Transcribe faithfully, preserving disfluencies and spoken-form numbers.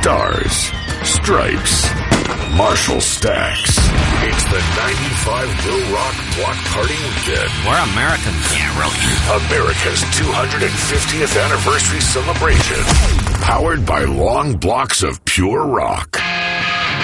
Stars, Stripes, Marshall Stacks. It's the ninety-five Will Rock Block Party Weekend. We're Americans. Yeah, really. America's two hundred fiftieth anniversary celebration. Powered by long blocks of pure rock.